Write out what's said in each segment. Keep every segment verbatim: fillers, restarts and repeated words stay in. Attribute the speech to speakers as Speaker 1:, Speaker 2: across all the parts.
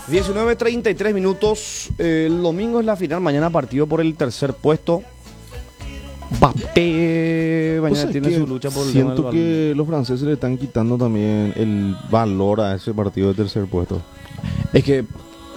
Speaker 1: diecinueve treinta y tres minutos. Eh, el domingo es la final. Mañana partido por el tercer puesto. Mbappé mañana
Speaker 2: Pues
Speaker 1: tiene
Speaker 2: que
Speaker 1: su lucha por el tema
Speaker 2: siento
Speaker 1: del
Speaker 2: que los franceses le están quitando también el valor a ese partido de tercer puesto.
Speaker 1: balón. Es que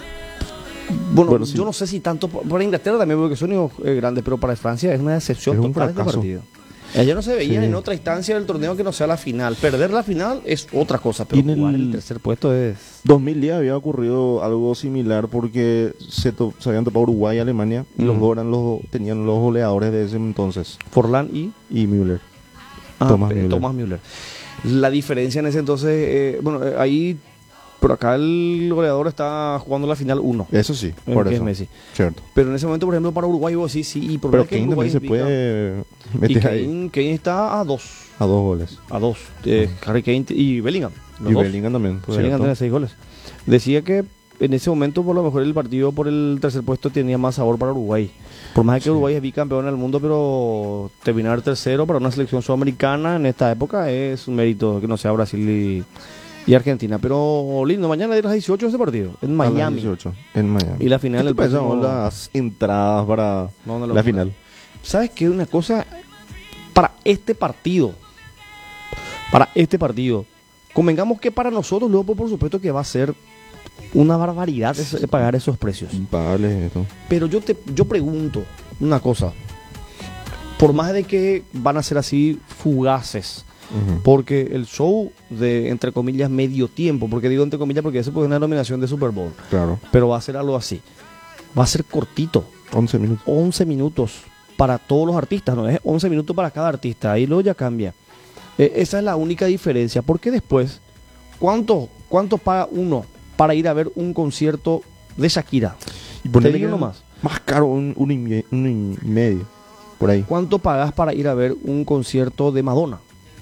Speaker 1: bueno,
Speaker 2: Bueno,
Speaker 1: yo
Speaker 2: sí.
Speaker 1: no sé si tanto para Inglaterra también, porque son hijos eh, grandes, pero para Francia es una decepción
Speaker 2: Es un
Speaker 1: total este
Speaker 2: fracaso.
Speaker 1: partido. Ayer no se veía
Speaker 2: Sí.
Speaker 1: en otra instancia del torneo que no sea la final. Perder la final es otra cosa, pero
Speaker 2: Y en el-
Speaker 1: jugar el tercer puesto es...
Speaker 2: dos mil diez había ocurrido algo similar porque se, to- se habían topado Uruguay y Alemania y los
Speaker 1: Mm.
Speaker 2: dos eran los, tenían los goleadores de ese entonces.
Speaker 1: Forlán y...
Speaker 2: Y Müller.
Speaker 1: Ah,
Speaker 2: Thomas
Speaker 1: eh,
Speaker 2: Müller.
Speaker 1: Thomas Müller. La diferencia en ese entonces, eh, bueno, eh, ahí, por acá el goleador está jugando la final uno,
Speaker 2: Eso sí, por
Speaker 1: que es
Speaker 2: eso.
Speaker 1: Messi.
Speaker 2: Cierto.
Speaker 1: Pero en ese momento, por ejemplo, para Uruguay, vos sí, sí, y por
Speaker 2: Pero
Speaker 1: más que
Speaker 2: Kane
Speaker 1: Uruguay
Speaker 2: también se
Speaker 1: es
Speaker 2: puede
Speaker 1: y
Speaker 2: meter ahí
Speaker 1: Kane, Kane está a dos,
Speaker 2: a dos goles.
Speaker 1: a dos, eh, Harry Kane y Bellingham. los
Speaker 2: Y
Speaker 1: dos.
Speaker 2: Bellingham también.
Speaker 1: Bellingham
Speaker 2: cierto.
Speaker 1: tiene seis goles. Decía que en ese momento, por lo mejor, el partido por el tercer puesto tenía más sabor para Uruguay. Por más de que
Speaker 2: Sí.
Speaker 1: Uruguay es bicampeón del mundo, pero terminar tercero para una selección sudamericana en esta época es un mérito que no sea Brasil y, y Argentina. Pero lindo, mañana de las dieciocho ese partido, en
Speaker 2: A las
Speaker 1: Miami.
Speaker 2: dieciocho, en Miami.
Speaker 1: Y la final
Speaker 2: ¿Qué
Speaker 1: el
Speaker 2: te parecen
Speaker 1: próximo-
Speaker 2: las entradas para
Speaker 1: No, una
Speaker 2: la
Speaker 1: locura.
Speaker 2: final?
Speaker 1: ¿Sabes qué? Una cosa para este partido. Para este partido. Convengamos que para nosotros, luego, por supuesto, que va a ser una barbaridad ese- pagar esos precios.
Speaker 2: Impagable esto.
Speaker 1: Pero yo te yo pregunto una cosa. Por más de que van a ser así fugaces,
Speaker 2: Ujú.
Speaker 1: porque el show de, entre comillas, medio tiempo, porque digo entre comillas porque ese puede ser una nominación de Super Bowl,
Speaker 2: Claro.
Speaker 1: pero va a ser algo así. Va a ser cortito,
Speaker 2: once minutos.
Speaker 1: once minutos para todos los artistas, no es once minutos para cada artista, ahí luego ya cambia. Eh, esa es la única diferencia, porque después, ¿cuánto, cuánto paga uno para ir a ver un concierto de Shakira?
Speaker 2: Y
Speaker 1: Te
Speaker 2: ponerle
Speaker 1: digo
Speaker 2: que
Speaker 1: nomás.
Speaker 2: más caro, un, un, y me- un y medio. Por ahí.
Speaker 1: ¿Cuánto pagas para ir a ver un concierto de Madonna?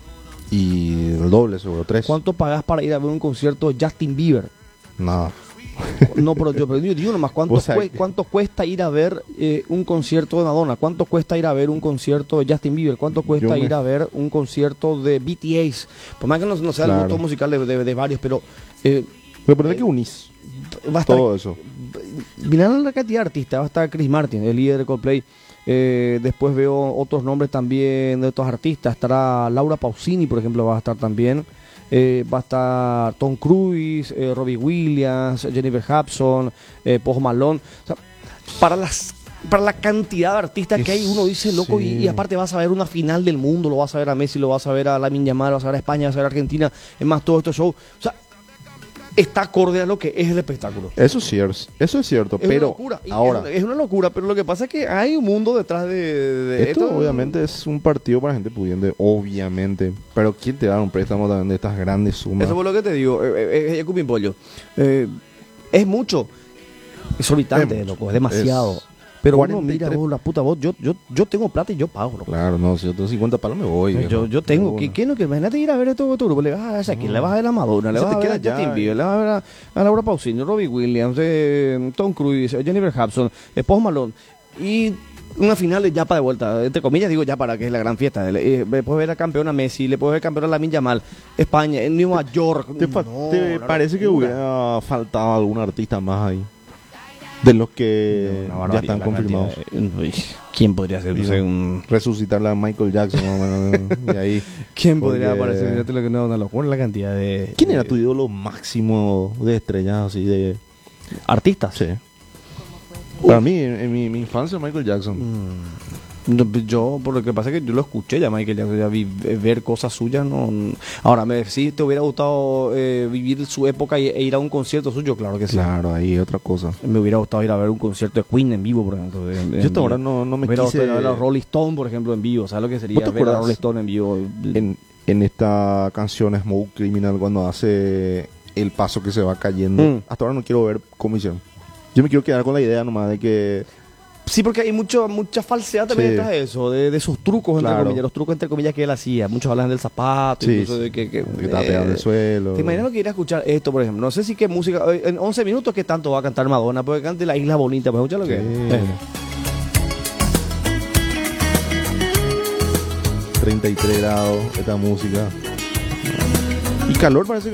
Speaker 2: Y el doble, seguro. Tres.
Speaker 1: ¿Cuánto pagas para ir a ver un concierto de Justin Bieber?
Speaker 2: Nada.
Speaker 1: No, pero yo, pero yo digo nomás, ¿cuánto,
Speaker 2: O sea,
Speaker 1: cue-
Speaker 2: que-
Speaker 1: cuánto cuesta ir a ver eh, un concierto de Madonna? ¿Cuánto cuesta ir a ver un concierto de Justin Bieber? ¿Cuánto cuesta
Speaker 2: Yo me-
Speaker 1: ir a ver un concierto de B T S? Por más que no, no sea el
Speaker 2: Claro.
Speaker 1: gusto musical de, de- de varios, pero eh,
Speaker 2: Me parece que unís
Speaker 1: va a estar...
Speaker 2: todo eso.
Speaker 1: Mirá la cantidad de artistas, va a estar Chris Martin, el líder de Coldplay. Eh, después veo otros nombres también de otros artistas. Estará Laura Pausini, por ejemplo, va a estar también. Eh, va a estar Tom Cruise, eh, Robbie Williams, Jennifer Hudson, eh, Post Malone. O sea, para las para la cantidad de artistas que hay, uno dice, loco,
Speaker 2: Sí.
Speaker 1: y, y aparte vas a ver una final del mundo, lo vas a ver a Messi, lo vas a ver a Lamine Yamal, lo vas a ver a España, vas a ver a Argentina, es más, todo este show. O sea, está acorde a lo que es el espectáculo.
Speaker 2: Eso sí es, eso es cierto,
Speaker 1: Es una
Speaker 2: pero
Speaker 1: locura. y
Speaker 2: ahora,
Speaker 1: es, es una locura, pero lo que pasa es que hay un mundo detrás de, de
Speaker 2: esto obviamente es un partido para gente pudiente, obviamente, pero ¿quién te da un préstamo también de estas grandes sumas?
Speaker 1: Eso fue lo que te digo, eh, eh, eh, Cupín Pollo. Eh, es mucho, exorbitante,
Speaker 2: Es mucho.
Speaker 1: loco, es demasiado.
Speaker 2: Es
Speaker 1: pero uno
Speaker 2: cuarenta y
Speaker 1: mira,
Speaker 2: tres
Speaker 1: vos, la puta voz, yo, yo, yo tengo plata y yo pago, loco.
Speaker 2: Claro, no, si yo tengo cincuenta palos me voy.
Speaker 1: yo,
Speaker 2: viejo.
Speaker 1: yo tengo,
Speaker 2: Pero
Speaker 1: ¿qué,
Speaker 2: bueno.
Speaker 1: qué es lo que imagínate ir a ver esto, esto grupo? Le vas a Shakira, le vas a ver a Madonna, le
Speaker 2: Se
Speaker 1: vas
Speaker 2: te
Speaker 1: a ver a
Speaker 2: queda
Speaker 1: Justin
Speaker 2: allá,
Speaker 1: Bieber, le vas a ver a, a Laura Pausini, Robbie Williams, eh, Tom Cruise, eh, Jennifer Hudson, eh, Post Malone y una final de Yapa de vuelta, entre comillas digo ya para que es la gran fiesta. Le, eh, le puedes ver a campeón a Messi, le puedes ver campeón a Lamine Yamal, España, en Nueva York.
Speaker 2: ¿Te, fa-
Speaker 1: No,
Speaker 2: te
Speaker 1: una
Speaker 2: parece que
Speaker 1: locura.
Speaker 2: hubiera faltado algún artista más ahí? De los que
Speaker 1: Una
Speaker 2: ya
Speaker 1: barbaridad,
Speaker 2: están
Speaker 1: la
Speaker 2: confirmados.
Speaker 1: cantidad de- Uy, ¿quién podría ser? No sé, un-
Speaker 2: Resucitarla a Michael Jackson, más o menos, y ahí.
Speaker 1: ¿Quién podría
Speaker 2: Porque-
Speaker 1: aparecer? Fíjate lo que no, una locura la cantidad de...
Speaker 2: ¿Quién era
Speaker 1: de
Speaker 2: tu ídolo máximo de estrellas así de...?
Speaker 1: artistas?
Speaker 2: Sí. Para mí, en, en mi, mi infancia, Michael Jackson.
Speaker 1: Mm, no, yo, por lo que pasa es que yo lo escuché ya, Michael Jackson, ya vi eh, ver cosas suyas, no. no. Ahora, me, si te hubiera gustado eh, vivir su época y, e ir a un concierto suyo, claro que sí.
Speaker 2: Claro, ahí otra cosa.
Speaker 1: Me hubiera gustado ir a ver un concierto de Queen en vivo, por ejemplo. en- en
Speaker 2: Yo hasta ahora
Speaker 1: vivo.
Speaker 2: no, no me
Speaker 1: Me hubiera
Speaker 2: quise...
Speaker 1: gustado ir a ver a Rolling Stone, por ejemplo, en vivo. ¿Sabes lo que sería
Speaker 2: ¿Vos te
Speaker 1: ver a
Speaker 2: acuerdas?
Speaker 1: Rolling Stone en vivo?
Speaker 2: En, en esta canción Smoke Criminal, cuando hace el paso que se va cayendo,
Speaker 1: Mm.
Speaker 2: hasta ahora no quiero ver cómo hicieron. Yo me quiero quedar con la idea nomás de que...
Speaker 1: Sí, porque hay mucho, mucha falsedad también
Speaker 2: Sí.
Speaker 1: detrás de eso, de, de sus trucos, entre
Speaker 2: Claro.
Speaker 1: comillas, los trucos entre comillas que él hacía. Muchos hablan del zapato,
Speaker 2: Sí,
Speaker 1: incluso
Speaker 2: sí.
Speaker 1: de que... que,
Speaker 2: que estaba pegado en el suelo.
Speaker 1: ¿Te imaginas que ir a escuchar esto, por ejemplo? No sé si qué música... eh, En once minutos, ¿qué tanto va a cantar Madonna? Porque cante La Isla Bonita, pues escucha lo que es.
Speaker 2: Sí.
Speaker 1: Eh.
Speaker 2: treinta y tres grados, esta música. Y calor parece que